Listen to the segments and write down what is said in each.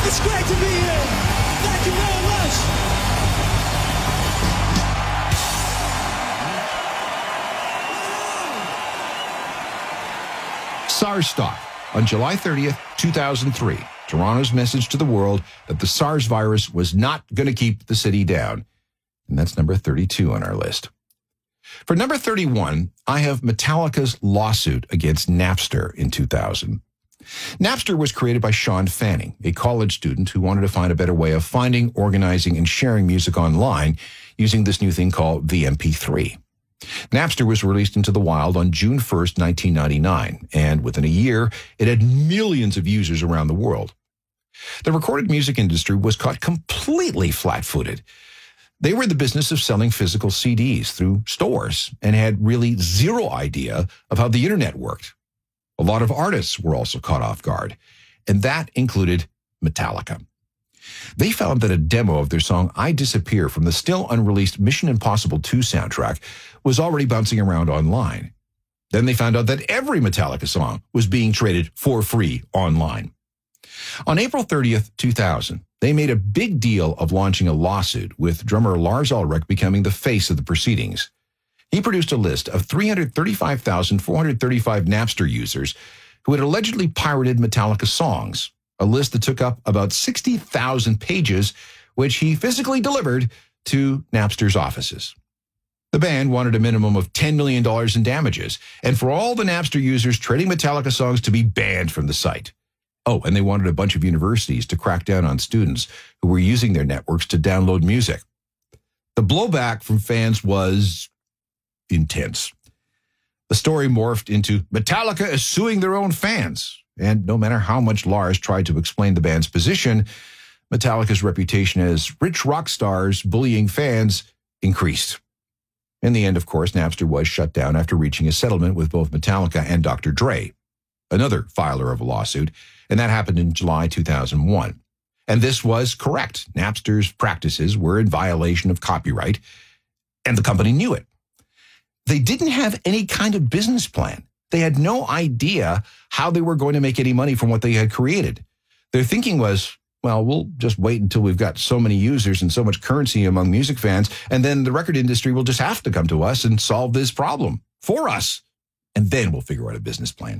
It's great to be here. Thank you very much. SARS stock. On July 30th, 2003, Toronto's message to the world that the SARS virus was not going to keep the city down. And that's number 32 on our list. For number 31, I have Metallica's lawsuit against Napster in 2000. Napster was created by Sean Fanning, a college student who wanted to find a better way of finding, organizing, and sharing music online using this new thing called the MP3. Napster was released into the wild on June 1st, 1999, and within a year, it had millions of users around the world. The recorded music industry was caught completely flat-footed. They were in the business of selling physical CDs through stores and had really zero idea of how the internet worked. A lot of artists were also caught off guard, and that included Metallica. They found that a demo of their song I Disappear from the still unreleased Mission Impossible 2 soundtrack was already bouncing around online. Then they found out that every Metallica song was being traded for free online. On April 30th, 2000, they made a big deal of launching a lawsuit, with drummer Lars Ulrich becoming the face of the proceedings. He produced a list of 335,435 Napster users who had allegedly pirated Metallica songs, a list that took up about 60,000 pages, which he physically delivered to Napster's offices. The band wanted a minimum of $10 million in damages, and for all the Napster users trading Metallica songs to be banned from the site. Oh, and they wanted a bunch of universities to crack down on students who were using their networks to download music. The blowback from fans was intense. The story morphed into Metallica is suing their own fans. And no matter how much Lars tried to explain the band's position, Metallica's reputation as rich rock stars bullying fans increased. In the end, of course, Napster was shut down after reaching a settlement with both Metallica and Dr. Dre, another filer of a lawsuit, and that happened in July 2001. And this was correct. Napster's practices were in violation of copyright, and the company knew it. They didn't have any kind of business plan. They had no idea how they were going to make any money from what they had created. Their thinking was, well, we'll just wait until we've got so many users and so much currency among music fans, and then the record industry will just have to come to us and solve this problem for us, and then we'll figure out a business plan.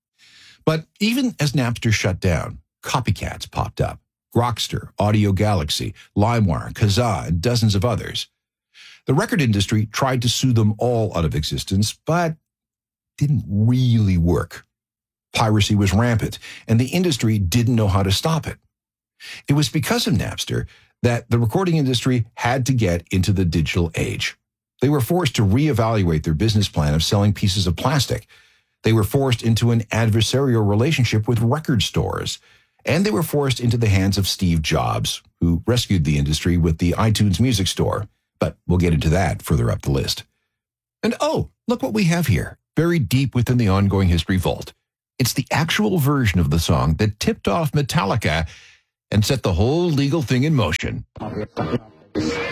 But even as Napster shut down, copycats popped up. Grokster, Audio Galaxy, LimeWire, Kazaa, and dozens of others. The record industry tried to sue them all out of existence, but didn't really work. Piracy was rampant, and the industry didn't know how to stop it. It was because of Napster that the recording industry had to get into the digital age. They were forced to reevaluate their business plan of selling pieces of plastic. They were forced into an adversarial relationship with record stores. And they were forced into the hands of Steve Jobs, who rescued the industry with the iTunes Music Store. But we'll get into that further up the list. And oh, look what we have here, buried deep within the ongoing history vault. It's the actual version of the song that tipped off Metallica and set the whole legal thing in motion.